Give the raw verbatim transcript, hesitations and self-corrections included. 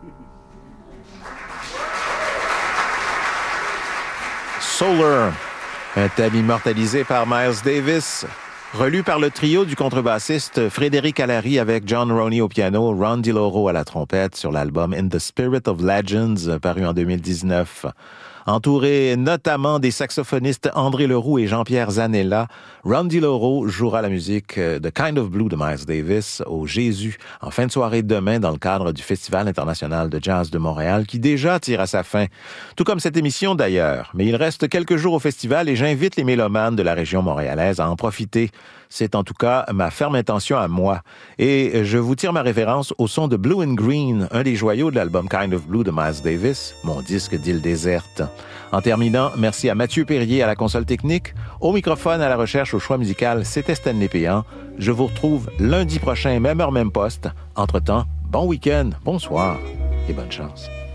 Solar, un thème immortalisé par Miles Davis, relu par le trio du contrebassiste Frédéric Allary avec John Roney au piano, Ron DiLoro à la trompette sur l'album In the Spirit of Legends, paru en deux mille dix-neuf. Entouré notamment des saxophonistes André Leroux et Jean-Pierre Zanella, Ron DiLoro jouera la musique The Kind of Blue de Miles Davis au Jésus en fin de soirée demain dans le cadre du Festival international de jazz de Montréal qui déjà tire à sa fin. Tout comme cette émission d'ailleurs. Mais il reste quelques jours au festival et j'invite les mélomanes de la région montréalaise à en profiter. C'est en tout cas ma ferme intention à moi. Et je vous tire ma référence au son de Blue and Green, un des joyaux de l'album Kind of Blue de Miles Davis, mon disque d'île déserte. En terminant, merci à Mathieu Perrier à la console technique. Au microphone, à la recherche, au choix musical, c'était Stanley Péan. Je vous retrouve lundi prochain, même heure, même poste. Entre-temps, bon week-end, bonsoir et bonne chance.